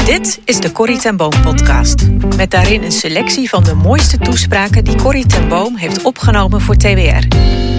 Dit is de Corrie ten Boom podcast. Met daarin een selectie van de mooiste toespraken die Corrie ten Boom heeft opgenomen voor TWR.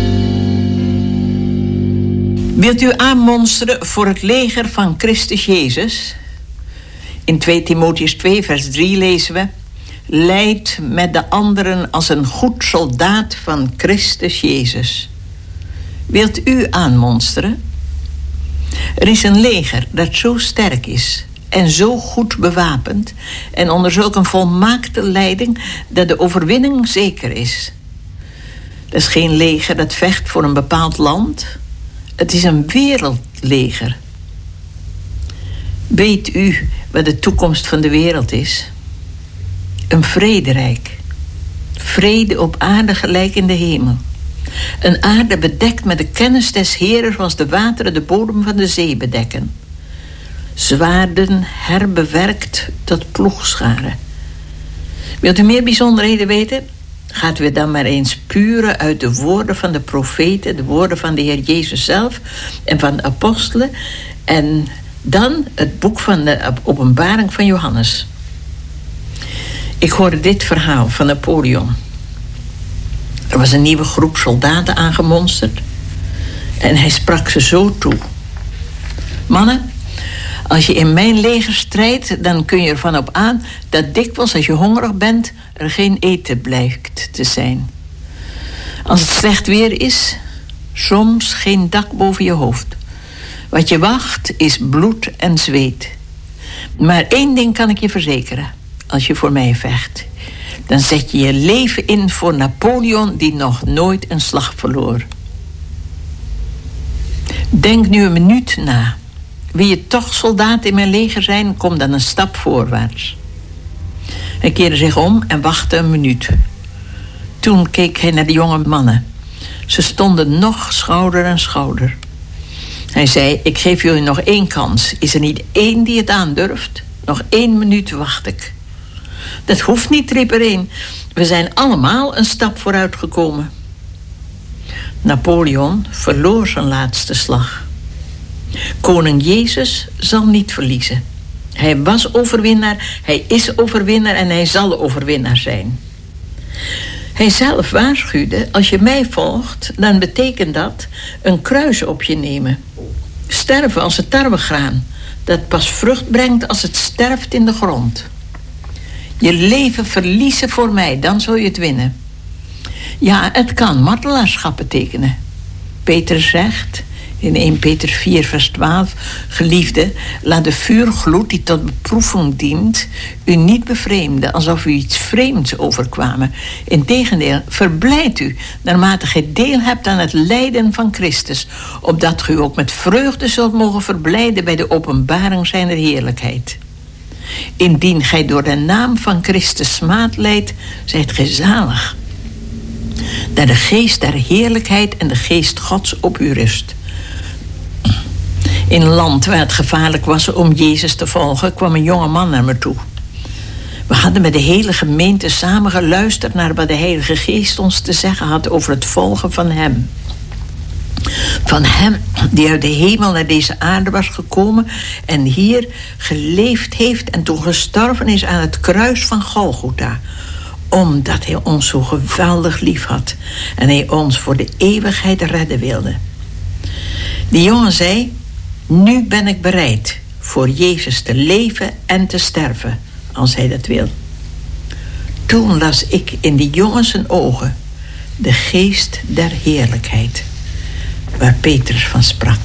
Wilt u aanmonsteren voor het leger van Christus Jezus? In 2 Timotheüs 2 vers 3 lezen we: Leid met de anderen als een goed soldaat van Christus Jezus. Wilt u aanmonsteren? Er is een leger dat zo sterk is en zo goed bewapend en onder zulk een volmaakte leiding dat de overwinning zeker is. Dat is geen leger dat vecht voor een bepaald land. Het is een wereldleger. Weet u wat de toekomst van de wereld is? Een vrederijk. Vrede op aarde gelijk in de hemel. Een aarde bedekt met de kennis des Heeren, zoals de wateren de bodem van de zee bedekken. Zwaarden herbewerkt tot ploegscharen. Wilt u meer bijzonderheden weten? Gaat u dan maar eens puren uit de woorden van de profeten, de woorden van de Heer Jezus zelf en van de apostelen, en dan het boek van de Openbaring van Johannes. Ik hoorde dit verhaal van Napoleon. Er was een nieuwe groep soldaten aangemonsterd en hij sprak ze zo toe: mannen, als je in mijn leger strijdt, dan kun je ervan op aan dat dikwijls als je hongerig bent er geen eten blijkt te zijn. Als het slecht weer is, soms geen dak boven je hoofd. Wat je wacht is bloed en zweet. Maar 1 ding kan ik je verzekeren: als je voor mij vecht, dan zet je je leven in voor Napoleon, die nog nooit een slag verloor. Denk nu een minuut na. Wil je toch soldaat in mijn leger zijn, kom dan een stap voorwaarts. Hij keerde zich om en wachtte een minuut. Toen keek hij naar de jonge mannen. Ze stonden nog schouder aan schouder. Hij zei: ik geef jullie nog 1 kans. Is er niet 1 die het aandurft? Nog 1 minuut wacht ik. Dat hoeft niet, riep er een. We zijn allemaal een stap vooruit gekomen. Napoleon verloor zijn laatste slag. Koning Jezus zal niet verliezen. Hij was overwinnaar, hij is overwinnaar en hij zal overwinnaar zijn. Hij zelf waarschuwde: als je mij volgt, dan betekent dat een kruis op je nemen. Sterven als het tarwegraan, dat pas vrucht brengt als het sterft in de grond. Je leven verliezen voor mij, dan zul je het winnen. Ja, het kan martelaarschap betekenen. Petrus zegt in 1 Peter 4 vers 12: geliefde, laat de vuurgloed die tot beproeving dient u niet bevreemden, alsof u iets vreemds overkwamen. Integendeel, verblijd u naarmate gij deel hebt aan het lijden van Christus, opdat gij ook met vreugde zult mogen verblijden bij de openbaring zijner heerlijkheid. Indien gij door de naam van Christus smaad lijdt, zijt gij zalig, dat de geest der heerlijkheid en de geest Gods op u rust. In een land waar het gevaarlijk was om Jezus te volgen, kwam een jonge man naar me toe. We hadden met de hele gemeente samen geluisterd naar wat de Heilige Geest ons te zeggen had over het volgen van hem. Van hem die uit de hemel naar deze aarde was gekomen en hier geleefd heeft en toen gestorven is aan het kruis van Golgotha, omdat hij ons zo geweldig lief had en hij ons voor de eeuwigheid redden wilde. Die jongen zei: nu ben ik bereid voor Jezus te leven en te sterven, als hij dat wil. Toen las ik in die jongen zijn ogen de geest der heerlijkheid, waar Petrus van sprak.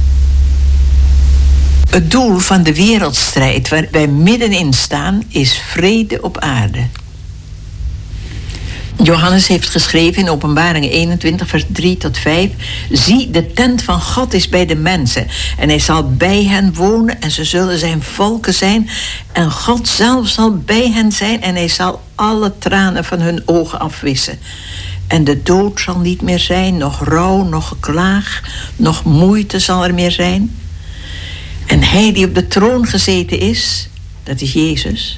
Het doel van de wereldstrijd waar wij middenin staan is vrede op aarde. Johannes heeft geschreven in Openbaring 21 vers 3 tot 5: zie, de tent van God is bij de mensen en hij zal bij hen wonen en ze zullen zijn volken zijn en God zelf zal bij hen zijn en hij zal alle tranen van hun ogen afwissen. En de dood zal niet meer zijn, noch rouw, noch geklaag, noch moeite zal er meer zijn. En hij die op de troon gezeten is, dat is Jezus,